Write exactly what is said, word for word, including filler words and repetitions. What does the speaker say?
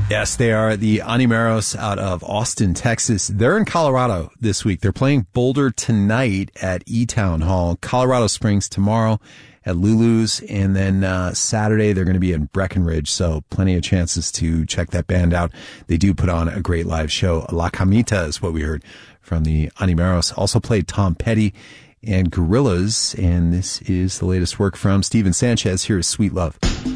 Yes, they are the Animeros out of Austin, Texas. They're in Colorado this week. They're playing Boulder tonight at E-Town Hall, Colorado Springs tomorrow at Lulu's, and then uh, Saturday they're going to be in Breckenridge, so plenty of chances to check that band out. They do put on a great live show. La Camita is what we heard from the Animeros. Also played Tom Petty and Gorillaz, and this is the latest work from Steven Sanchez. Here is Sweet Love.